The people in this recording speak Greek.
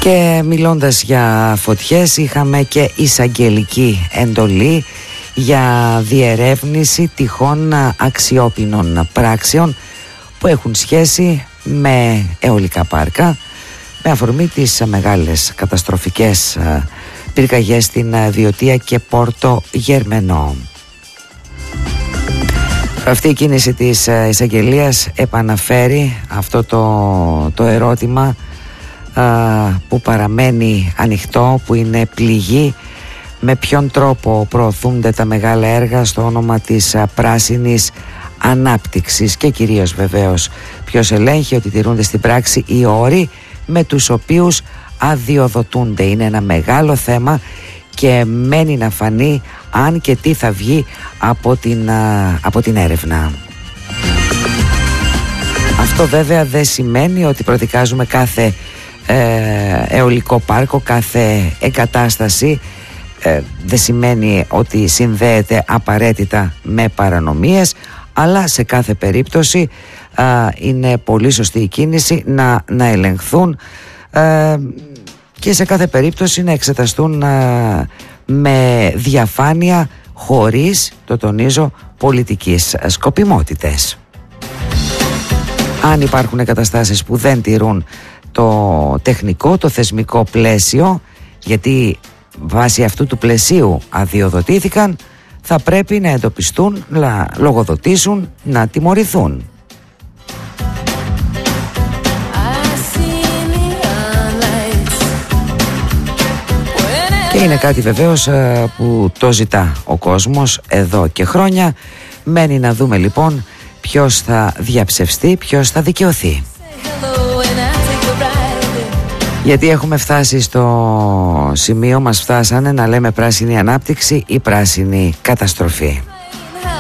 Και μιλώντας για φωτιές, είχαμε και εισαγγελική εντολή για διερεύνηση τυχόν αξιόπινων πράξεων που έχουν σχέση με αιωλικά πάρκα, με αφορμή τις μεγάλες καταστροφικές πυρκαγιές στην Βιωτία και Πόρτο Γερμενό. Αυτή η κίνηση της εισαγγελίας επαναφέρει αυτό το ερώτημα που παραμένει ανοιχτό, που είναι πληγή: με ποιον τρόπο προωθούνται τα μεγάλα έργα στο όνομα της πράσινης ανάπτυξης, και κυρίως βεβαίως ποιος ελέγχει ότι τηρούνται στην πράξη οι όροι με τους οποίους αδειοδοτούνται. Είναι ένα μεγάλο θέμα και μένει να φανεί αν και τι θα βγει από την έρευνα. Αυτό βέβαια δεν σημαίνει ότι προδικάζουμε κάθε αιωλικό πάρκο, κάθε εγκατάσταση. Δεν σημαίνει ότι συνδέεται απαραίτητα με παρανομίες, αλλά σε κάθε περίπτωση είναι πολύ σωστή η κίνηση να ελεγχθούν και σε κάθε περίπτωση να εξεταστούν με διαφάνεια, χωρίς, το τονίζω, πολιτικής σκοπιμότητες. Αν υπάρχουν εγκαταστάσεις που δεν τηρούν το τεχνικό, το θεσμικό πλαίσιο, γιατί βάσει αυτού του πλαισίου αδειοδοτήθηκαν, θα πρέπει να εντοπιστούν, να λογοδοτήσουν, να τιμωρηθούν. Και είναι κάτι βεβαίως που το ζητά ο κόσμος εδώ και χρόνια. Μένει να δούμε λοιπόν ποιος θα διαψευστεί, ποιος θα δικαιωθεί. Γιατί έχουμε φτάσει στο σημείο, μας φτάσανε να λέμε πράσινη ανάπτυξη ή πράσινη καταστροφή.